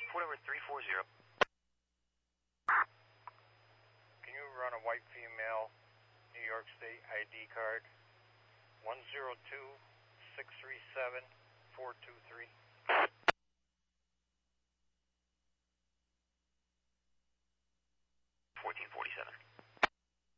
Report number 340. Can you run a white female New York State ID card 102-637-423?